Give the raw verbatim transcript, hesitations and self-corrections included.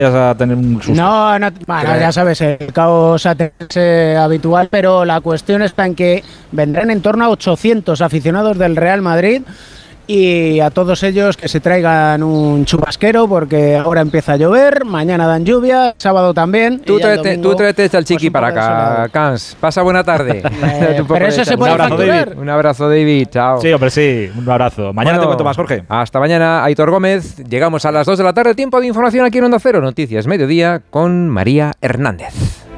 a tener un susto. No, no, bueno, ya sabes, el caos ateniense habitual, pero la cuestión está en que vendrán en torno a ochocientos aficionados del Real Madrid y a todos ellos que se traigan un chubasquero porque ahora empieza a llover, mañana dan lluvia, sábado también. Tú tráete, tú tráete al chiqui pues para acá, Cans. Pasa buena tarde. Eh, pero eso se puede facturar. Un abrazo, David. Chao. Sí, hombre, sí. Un abrazo. Mañana bueno, te cuento más, Jorge. Hasta mañana, Aitor Gómez. Llegamos a las dos de la tarde. Tiempo de información aquí en Onda Cero. Noticias Mediodía con María Hernández.